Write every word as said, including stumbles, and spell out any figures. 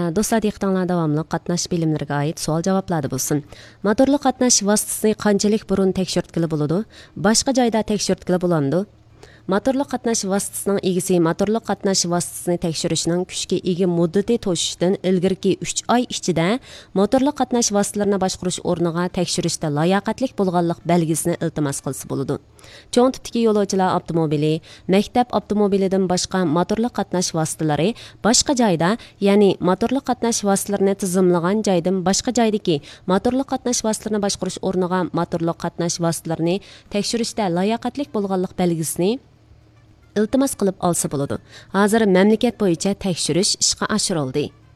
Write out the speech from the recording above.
Do'stlar, diqqətinizə davamlı qatnaş bilimlərinə aid sual-javoblarda bo'lsin. Motorli qatnash vositasini qanchalik burun tekshirtkili bo'ladi? Boshqa joyda tekshirtkili bo'lamdi? Motorli qatnash vositasining egasi motorli qatnash vositasini tekshirishning kuchga ega muddati to'shishdan ilgirki uch oy ichida motorli qatnash vositalarini boshqarish o'rniga tekshirishda layoqatlik bo'lganlik belgisini iltimos qilsa bo'ladi. Cho'ng tipdagi yo'lovchilar avtomobili, maktab avtomobilidan boshqa motorli qatnash vositalari boshqa joyda, ya'ni motorli qatnash vositalarini tizimlagan joydan boshqa joydagi motorli qatnash vositalarini boshqarish o'rniga motorli qatnash vositalarini tekshirishda layoqatlik bo'lganlik belgisini iltimos qilib olsa bo'ladi. Hozir mamlakat bo'yicha tekshirish ishga oshirildi.